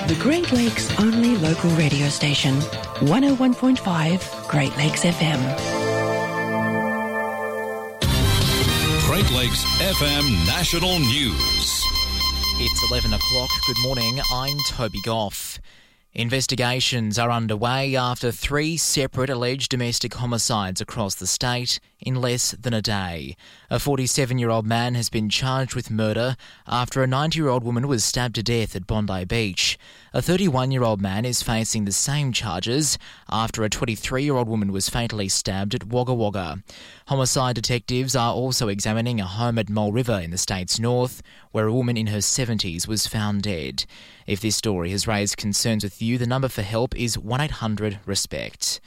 The Great Lakes only local radio station. 101.5 Great Lakes FM. Great Lakes FM National News. It's 11 o'clock. Good morning. I'm Toby Goff. Investigations are underway after 3 separate alleged domestic homicides across the state in less than a day. A 47-year-old man has been charged with murder after a 90-year-old woman was stabbed to death at Bondi Beach. A 31-year-old man is facing the same charges after a 23-year-old woman was fatally stabbed at Wagga Wagga. Homicide detectives are also examining a home at Mole River in the state's north, where a woman in her 70s was found dead. If this story has raised concerns with you, the number for help is 1-800-RESPECT.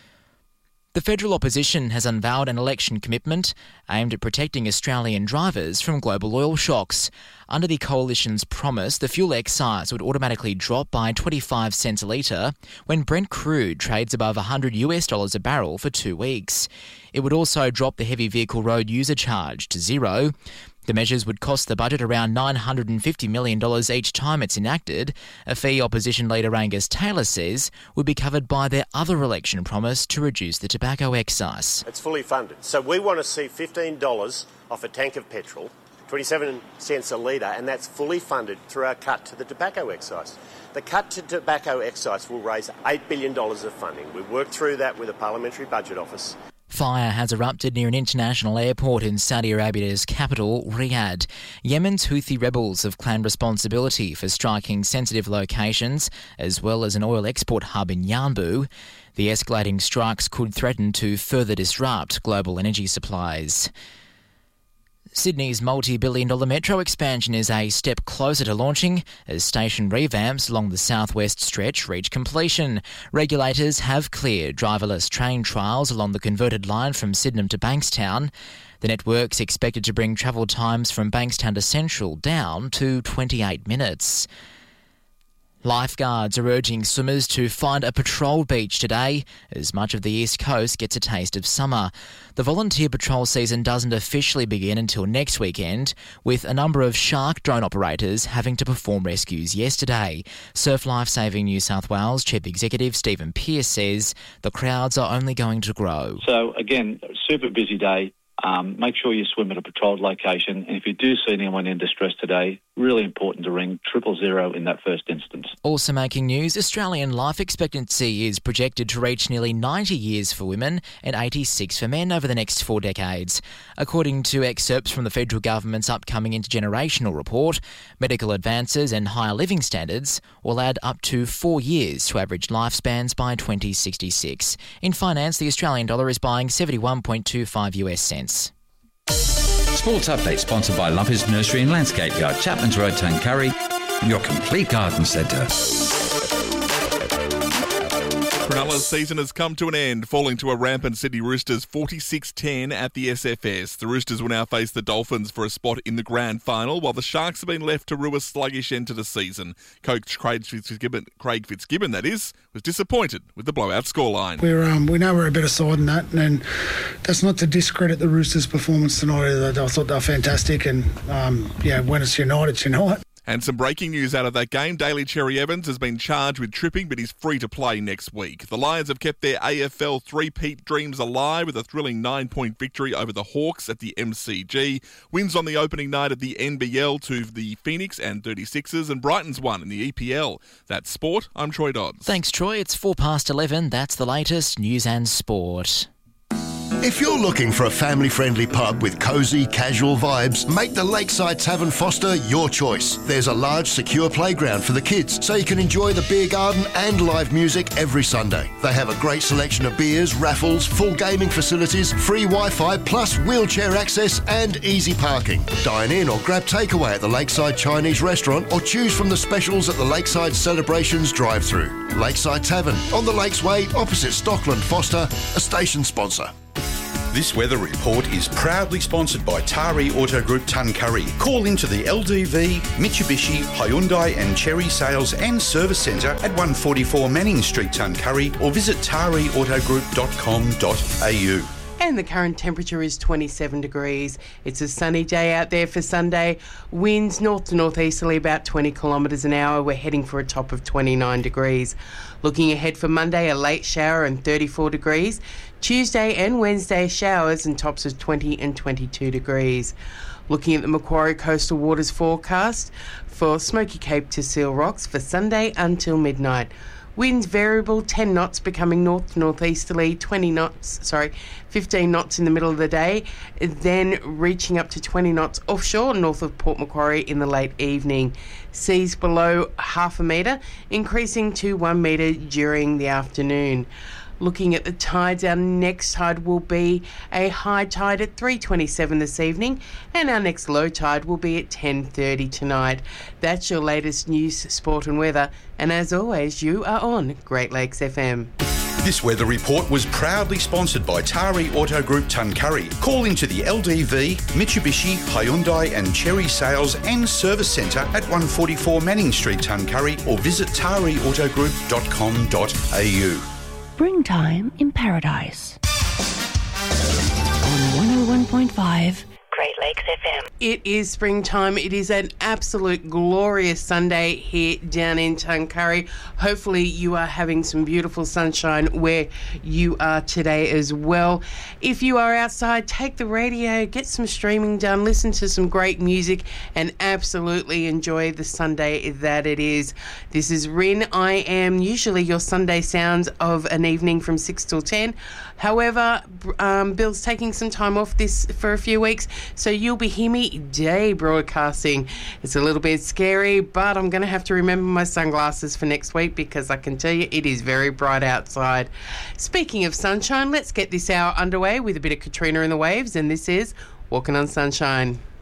The federal opposition has unveiled an election commitment aimed at protecting Australian drivers from global oil shocks. Under the coalition's promise, the fuel excise would automatically drop by 25 cents a litre when Brent crude trades above $100 a barrel for 2 weeks. It would also drop the heavy vehicle road user charge to zero. The measures would cost the budget around $950 million each time it's enacted, a fee opposition leader Angus Taylor says would be covered by their other election promise to reduce the tobacco excise. It's fully funded. So we want to see $15 off a tank of petrol, 27 cents a litre, and that's fully funded through our cut to the tobacco excise. The cut to tobacco excise will raise $8 billion of funding. We've worked through that with the Parliamentary Budget Office. Fire has erupted near an international airport in Saudi Arabia's capital, Riyadh. Yemen's Houthi rebels have claimed responsibility for striking sensitive locations, as well as an oil export hub in Yanbu. The escalating strikes could threaten to further disrupt global energy supplies. Sydney's multi-billion-dollar metro expansion is a step closer to launching as station revamps along the southwest stretch reach completion. Regulators have cleared driverless train trials along the converted line from Sydenham to Bankstown. The network's expected to bring travel times from Bankstown to Central down to 28 minutes. Lifeguards are urging swimmers to find a patrolled beach today as much of the East Coast gets a taste of summer. The volunteer patrol season doesn't officially begin until next weekend, with a number of shark drone operators having to perform rescues yesterday. Surf Life Saving New South Wales Chief Executive Stephen Pearce says the crowds are only going to grow. So again, super busy day. Make sure you swim at a patrolled location, and if you do see anyone in distress today, really important to ring 000 in that first instance. Also making news, Australian life expectancy is projected to reach nearly 90 years for women and 86 for men over the next 4 decades. According to excerpts from the federal government's upcoming intergenerational report, medical advances and higher living standards will add up to 4 years to average lifespans by 2066. In finance, the Australian dollar is buying 71.25 US cents. Sports Update sponsored by Lumpers Nursery and Landscape Yard, Chapman's Road, Tuncurry, your complete garden centre. Cronulla's season has come to an end, falling to a rampant Sydney Roosters 46-10 at the SFS. The Roosters will now face the Dolphins for a spot in the grand final, while the Sharks have been left to rue a sluggish end to the season. Coach Craig Fitzgibbon, that is, was disappointed with the blowout scoreline. We know we're a better side than that, and that's not to discredit the Roosters' performance tonight either. I thought they were fantastic, and when it's United, it's United. And some breaking news out of that game. Daly Cherry Evans has been charged with tripping, but he's free to play next week. The Lions have kept their AFL three-peat dreams alive with a thrilling 9-point victory over the Hawks at the MCG. Wins on the opening night of the NBL to the Phoenix and 36ers, and Brighton's won in the EPL. That's sport. I'm Troy Dodds. Thanks, Troy. It's 11:04. That's the latest news and sport. If you're looking for a family-friendly pub with cosy, casual vibes, make the Lakeside Tavern Foster your choice. There's a large, secure playground for the kids, so you can enjoy the beer garden and live music every Sunday. They have a great selection of beers, raffles, full gaming facilities, free Wi-Fi, plus wheelchair access and easy parking. Dine in or grab takeaway at the Lakeside Chinese Restaurant, or choose from the specials at the Lakeside Celebrations drive-thru. Lakeside Tavern, on the Lakes Way, opposite Stockland Foster, a station sponsor. This weather report is proudly sponsored by Tari Auto Group Tuncurry. Call into the LDV, Mitsubishi, Hyundai and Chery Sales and Service Centre at 144 Manning Street, Tuncurry, or visit tariautogroup.com.au. And the current temperature is 27 degrees. It's a sunny day out there for Sunday. Winds north to northeasterly about 20 kilometres an hour. We're heading for a top of 29 degrees. Looking ahead for Monday, a late shower and 34 degrees. Tuesday and Wednesday, showers and tops of 20 and 22 degrees. Looking at the Macquarie Coastal Waters forecast for Smoky Cape to Seal Rocks for Sunday until midnight. Winds variable, 10 knots becoming north to northeasterly, 15 knots in the middle of the day, then reaching up to 20 knots offshore north of Port Macquarie in the late evening. Seas below half a metre, increasing to 1 metre during the afternoon. Looking at the tides, our next tide will be a high tide at 3:27 this evening, and our next low tide will be at 10:30 tonight. That's your latest news, sport and weather, and as always, you are on Great Lakes FM. This weather report was proudly sponsored by Tari Auto Group Tuncurry. Call into the LDV, Mitsubishi, Hyundai and Cherry Sales and Service Centre at 144 Manning Street, Tuncurry, or visit tariautogroup.com.au. Springtime in Paradise. On 101.5 Great Lakes FM. It is springtime. It is an absolute glorious Sunday here down in Tuncurry. Hopefully you are having some beautiful sunshine where you are today as well. If you are outside, take the radio, get some streaming done, listen to some great music and absolutely enjoy the Sunday that it is. This is Rin. I am usually your Sunday sounds of an evening from 6 till 10. However, Bill's taking some time off this for a few weeks, so you'll be hearing me day broadcasting. It's a little bit scary, but I'm going to have to remember my sunglasses for next week because I can tell you it is very bright outside. Speaking of sunshine, let's get this hour underway with a bit of Katrina and the Waves, and this is Walking on Sunshine.